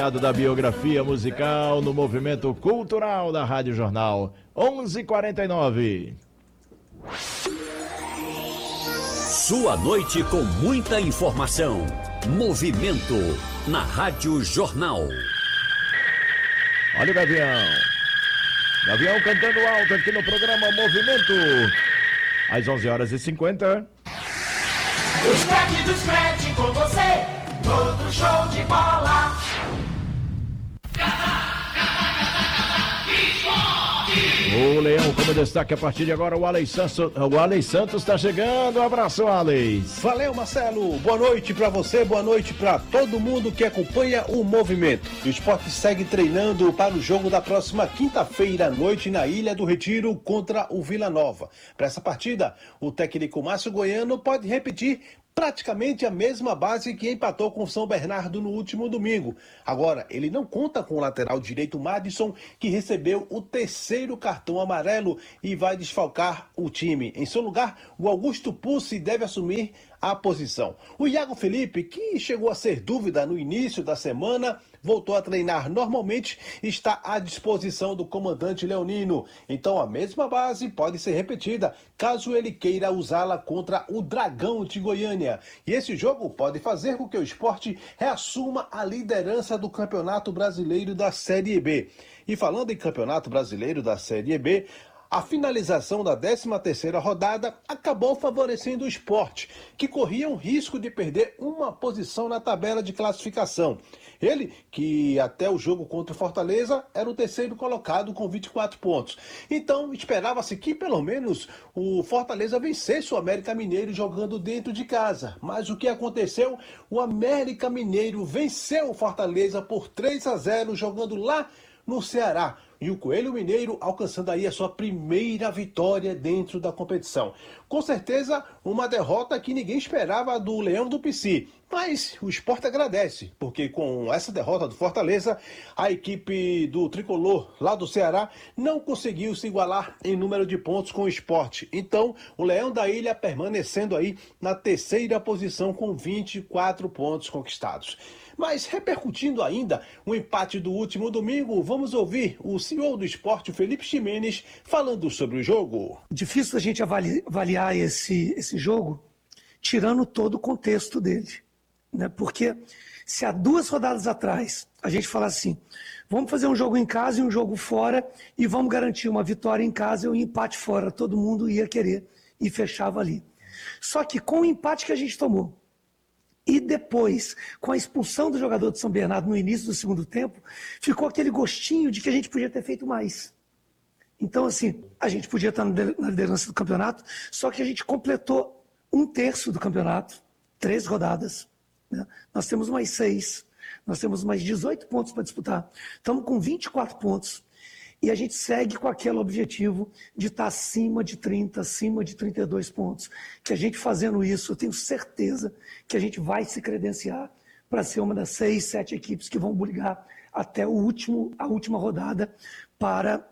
Da biografia musical no movimento cultural da Rádio Jornal. 11h49. Sua noite com muita informação. Movimento na Rádio Jornal. Olha o Gavião. Gavião cantando alto aqui no programa Movimento. Às 11h50. Os craques do scratch com você. Outro show de bola. O Leão como destaque a partir de agora, o Alex Santos está chegando. Um abraço, Alex. Valeu, Marcelo. Boa noite para você, boa noite para todo mundo que acompanha o movimento. O Sport segue treinando para o jogo da próxima quinta-feira à noite na Ilha do Retiro contra o Vila Nova. Para essa partida, o técnico Márcio Goiano pode repetir praticamente a mesma base que empatou com o São Bernardo no último domingo. Agora, ele não conta com o lateral direito Madison, que recebeu o terceiro cartão amarelo e vai desfalcar o time. Em seu lugar, o Augusto Pucci deve assumir a posição. O Iago Felipe, que chegou a ser dúvida no início da semana, voltou a treinar normalmente e está à disposição do comandante leonino. Então a mesma base pode ser repetida, caso ele queira usá-la contra o Dragão de Goiânia. E esse jogo pode fazer com que o Sport reassuma a liderança do Campeonato Brasileiro da Série B. E falando em Campeonato Brasileiro da Série B, a finalização da 13ª rodada acabou favorecendo o Sport, que corria um risco de perder uma posição na tabela de classificação. Ele, que até o jogo contra o Fortaleza, era o terceiro colocado com 24 pontos. Então, esperava-se que pelo menos o Fortaleza vencesse o América Mineiro jogando dentro de casa. Mas o que aconteceu? O América Mineiro venceu o Fortaleza por 3-0 jogando lá no Ceará. E o Coelho Mineiro alcançando aí a sua primeira vitória dentro da competição. Com certeza, uma derrota que ninguém esperava do Leão do Pici. Mas o Sport agradece, porque com essa derrota do Fortaleza, a equipe do Tricolor lá do Ceará não conseguiu se igualar em número de pontos com o Sport. Então, o Leão da Ilha permanecendo aí na terceira posição com 24 pontos conquistados. Mas repercutindo ainda o empate do último domingo, vamos ouvir o CEO do Sport, Felipe Ximenes, falando sobre o jogo. Difícil a gente avaliar esse jogo tirando todo o contexto dele, né? Porque se há 2 rodadas atrás a gente fala assim, vamos fazer um jogo em casa e um jogo fora e vamos garantir uma vitória em casa e um empate fora, todo mundo ia querer e fechava ali. Só que com o empate que a gente tomou, e depois, com a expulsão do jogador de São Bernardo no início do segundo tempo, ficou aquele gostinho de que a gente podia ter feito mais. Então, assim, a gente podia estar na liderança do campeonato, só que a gente completou 1/3 do campeonato, 3 rodadas. Né? Nós temos mais 6, nós temos mais 18 pontos para disputar. Estamos com 24 pontos. E a gente segue com aquele objetivo de estar acima de 30, acima de 32 pontos. Que a gente fazendo isso, eu tenho certeza que a gente vai se credenciar para ser uma das 6, 7 equipes que vão brigar até a última rodada para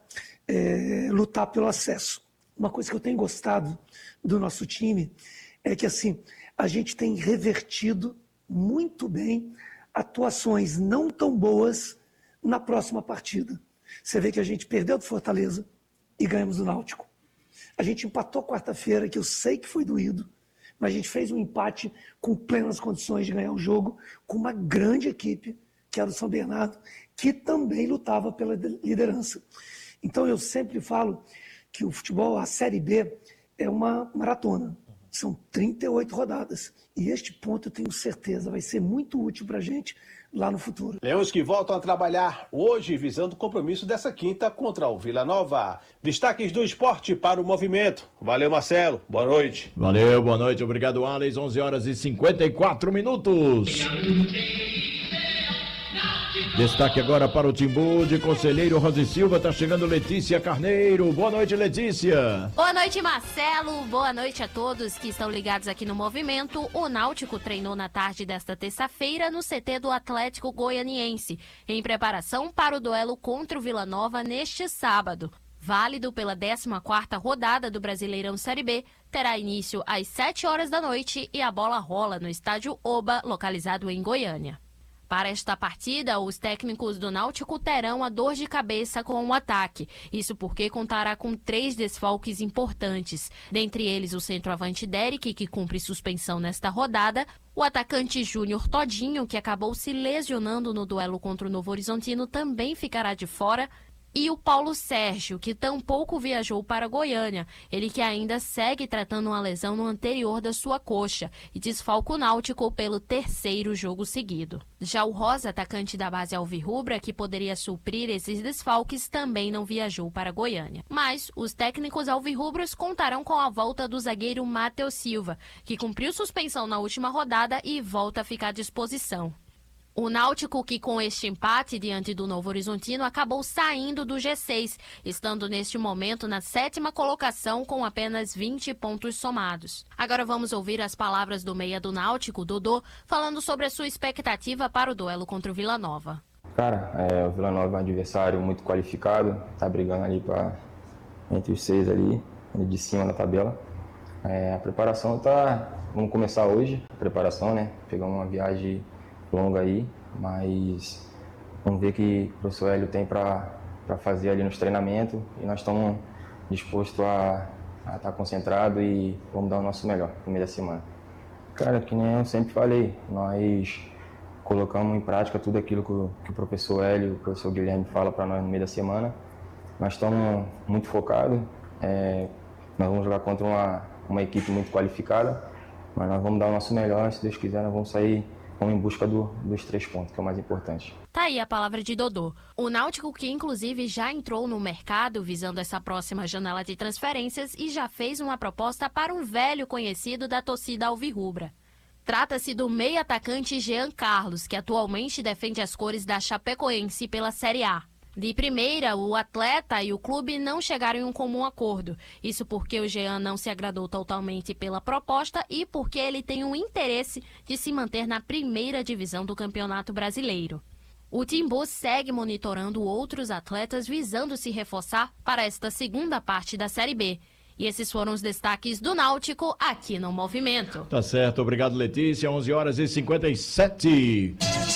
lutar pelo acesso. Uma coisa que eu tenho gostado do nosso time é que assim, a gente tem revertido muito bem atuações não tão boas na próxima partida. Você vê que a gente perdeu do Fortaleza e ganhamos do Náutico. A gente empatou quarta-feira, que eu sei que foi doído, mas a gente fez um empate com plenas condições de ganhar o jogo, com uma grande equipe, que era o São Bernardo, que também lutava pela liderança. Então eu sempre falo que o futebol, a Série B, é uma maratona. São 38 rodadas. E este ponto, eu tenho certeza, vai ser muito útil para a gente lá no futuro. Leões que voltam a trabalhar hoje, visando o compromisso dessa quinta contra o Vila Nova. Destaques do esporte para o movimento. Valeu, Marcelo. Boa noite. Valeu, boa noite. Obrigado, Alex. 11h54. Destaque agora para o Timbu de Conselheiro Rosa e Silva. Está chegando Letícia Carneiro. Boa noite, Letícia. Boa noite, Marcelo. Boa noite a todos que estão ligados aqui no Movimento. O Náutico treinou na tarde desta terça-feira no CT do Atlético Goianiense, em preparação para o duelo contra o Vila Nova neste sábado. Válido pela 14ª rodada do Brasileirão Série B, terá início às 7 horas da noite e a bola rola no estádio Oba, localizado em Goiânia. Para esta partida, os técnicos do Náutico terão a dor de cabeça com o ataque. Isso porque contará com 3 desfalques importantes. Dentre eles, o centroavante Derek, que cumpre suspensão nesta rodada, o atacante Júnior Todinho, que acabou se lesionando no duelo contra o Novo Horizontino, também ficará de fora, e o Paulo Sérgio, que tampouco viajou para Goiânia, ele que ainda segue tratando uma lesão no anterior da sua coxa e desfalca o Náutico pelo 3º jogo seguido. Já o Rosa, atacante da base alvirrubra, que poderia suprir esses desfalques, também não viajou para Goiânia. Mas os técnicos alvirrubros contarão com a volta do zagueiro Matheus Silva, que cumpriu suspensão na última rodada e volta a ficar à disposição. O Náutico, que com este empate diante do Novo Horizontino, acabou saindo do G6, estando neste momento na 7ª colocação com apenas 20 pontos somados. Agora vamos ouvir as palavras do meia do Náutico, Dodô, falando sobre a sua expectativa para o duelo contra o Vila Nova. Cara, o Vila Nova é um adversário muito qualificado, tá brigando ali entre os 6 ali, de cima da tabela. A preparação vamos começar hoje, a preparação, né? Pegamos uma viagem longa aí, mas vamos ver o que o professor Hélio tem para fazer ali nos treinamentos e nós estamos dispostos a estar concentrados e vamos dar o nosso melhor no meio da semana. Cara, que nem eu sempre falei, nós colocamos em prática tudo aquilo que o professor Hélio e o professor Guilherme falam para nós no meio da semana. Nós estamos muito focados, nós vamos jogar contra uma equipe muito qualificada, mas nós vamos dar o nosso melhor, se Deus quiser nós vamos sair em busca dos 3 pontos, que é o mais importante. Tá aí a palavra de Dodô. O Náutico, que inclusive já entrou no mercado visando essa próxima janela de transferências e já fez uma proposta para um velho conhecido da torcida alvirrubra. Trata-se do meio atacante Jean Carlos, que atualmente defende as cores da Chapecoense pela Série A. De primeira, o atleta e o clube não chegaram em um comum acordo. Isso porque o Jean não se agradou totalmente pela proposta e porque ele tem um interesse de se manter na primeira divisão do Campeonato Brasileiro. O Timbu segue monitorando outros atletas visando se reforçar para esta segunda parte da Série B. E esses foram os destaques do Náutico aqui no Movimento. Tá certo, obrigado Letícia, 11h57.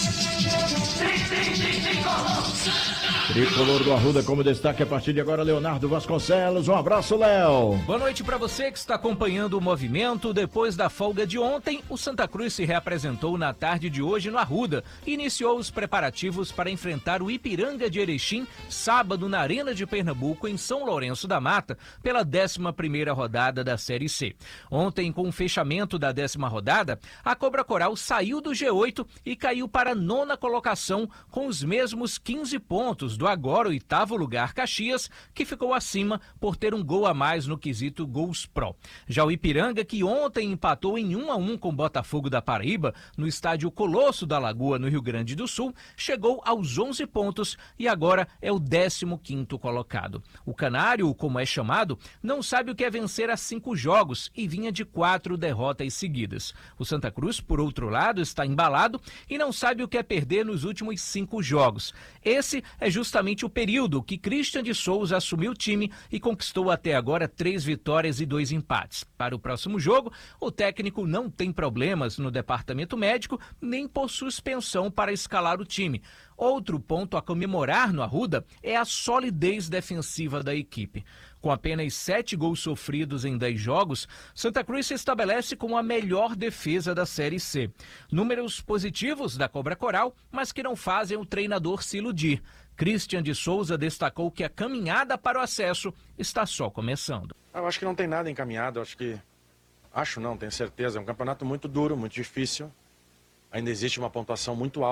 Tricolor do Arruda como destaque a partir de agora, Leonardo Vasconcelos. Um abraço, Léo. Boa noite para você que está acompanhando o Movimento. Depois da folga de ontem, o Santa Cruz se reapresentou na tarde de hoje no Arruda e iniciou os preparativos para enfrentar o Ipiranga de Erechim, sábado na Arena de Pernambuco, em São Lourenço da Mata, pela 11ª rodada da Série C. Ontem, com o fechamento da 10ª rodada, a Cobra Coral saiu do G8 e caiu para a 9ª colocação com os mesmos 15 pontos do agora o 8º lugar Caxias, que ficou acima por ter um gol a mais no quesito gols pró. Já o Ipiranga, que ontem empatou em 1-1 com o Botafogo da Paraíba, no estádio Colosso da Lagoa, no Rio Grande do Sul, chegou aos 11 pontos e agora é o 15º colocado. O Canário, como é chamado, não sabe o que é vencer a 5 jogos e vinha de 4 derrotas seguidas. O Santa Cruz, por outro lado, está embalado e não sabe o que é perder nos últimos 5 jogos. Esse é justamente o período que Christian de Souza assumiu o time e conquistou até agora 3 vitórias e 2 empates. Para o próximo jogo, o técnico não tem problemas no departamento médico nem por suspensão para escalar o time. Outro ponto a comemorar no Arruda é a solidez defensiva da equipe. Com apenas 7 gols sofridos em 10 jogos, Santa Cruz se estabelece como a melhor defesa da Série C. Números positivos da Cobra Coral, mas que não fazem o treinador se iludir. Christian de Souza destacou que a caminhada para o acesso está só começando. Eu acho que não tem nada encaminhado, tenho certeza. É um campeonato muito duro, muito difícil. Ainda existe uma pontuação muito alta.